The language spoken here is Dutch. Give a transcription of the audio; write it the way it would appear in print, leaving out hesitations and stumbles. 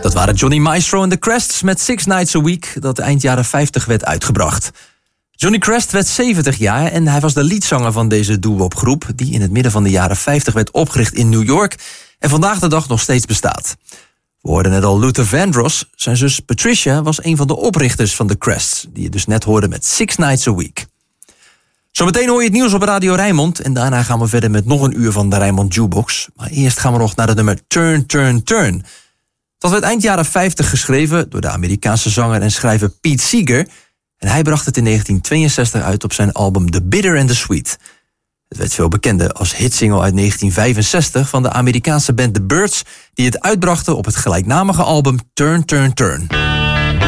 Dat waren Johnny Maestro en The Crests met 6 Nights a Week, dat eind jaren 50 werd uitgebracht. Johnny Crest werd 70 jaar en hij was de leadzanger van deze doo-wop groep, die in het midden van de jaren 50 werd opgericht in New York en vandaag de dag nog steeds bestaat. We hoorden net al Luther Vandross. Zijn zus Patricia was een van de oprichters van The Crests, die je dus net hoorde met 6 Nights a Week. Zometeen hoor je het nieuws op Radio Rijnmond en daarna gaan we verder met nog een uur van de Rijnmond Jukebox. Maar eerst gaan we nog naar het nummer Turn, Turn, Turn. Dat werd eind jaren 50 geschreven door de Amerikaanse zanger en schrijver Pete Seeger en hij bracht het in 1962 uit op zijn album The Bitter and the Sweet. Het werd veel bekender als hitsingle uit 1965 van de Amerikaanse band The Byrds, die het uitbrachten op het gelijknamige album Turn, Turn, Turn.